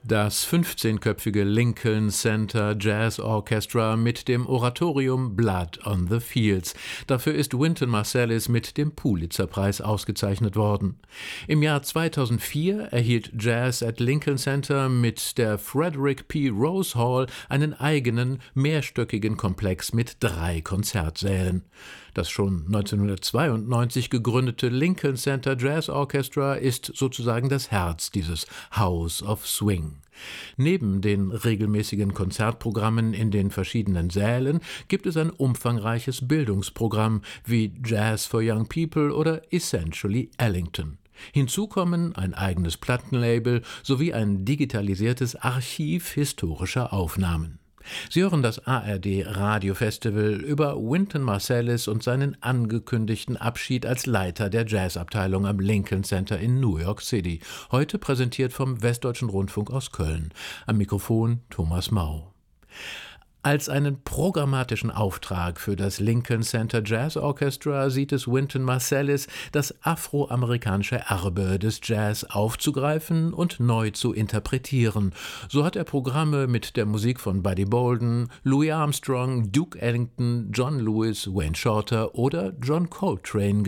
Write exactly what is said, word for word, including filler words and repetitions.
Das fünfzehnköpfige Lincoln Center Jazz Orchestra mit dem Oratorium Blood on the Fields. Dafür ist Wynton Marsalis mit dem Pulitzer-Preis ausgezeichnet worden. Im Jahr zweitausendvier erhielt Jazz at Lincoln Center mit der Frederick P. Rose Hall einen eigenen, mehrstöckigen Komplex mit drei Konzertsälen. Das schon neunzehnhundertzweiundneunzig gegründete Lincoln Center Jazz Orchestra ist sozusagen das Herz dieses House of Swing. Neben den regelmäßigen Konzertprogrammen in den verschiedenen Sälen gibt es ein umfangreiches Bildungsprogramm wie Jazz for Young People oder Essentially Ellington. Hinzu kommen ein eigenes Plattenlabel sowie ein digitalisiertes Archiv historischer Aufnahmen. Sie hören das A R D Radiofestival über Wynton Marsalis und seinen angekündigten Abschied als Leiter der Jazzabteilung am Lincoln Center in New York City. Heute präsentiert vom Westdeutschen Rundfunk aus Köln. Am Mikrofon Thomas Mau. Als einen programmatischen Auftrag für das Lincoln Center Jazz Orchestra sieht es Wynton Marsalis, das afroamerikanische Erbe des Jazz aufzugreifen und neu zu interpretieren. So hat er Programme mit der Musik von Buddy Bolden, Louis Armstrong, Duke Ellington, John Lewis, Wayne Shorter oder John Coltrane